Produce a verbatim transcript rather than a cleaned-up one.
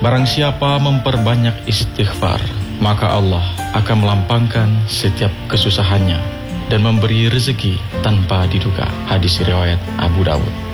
Barang siapa memperbanyak istighfar, maka Allah akan melampangkan setiap kesusahannya dan memberi rezeki tanpa diduga. Hadis riwayat Abu Dawud.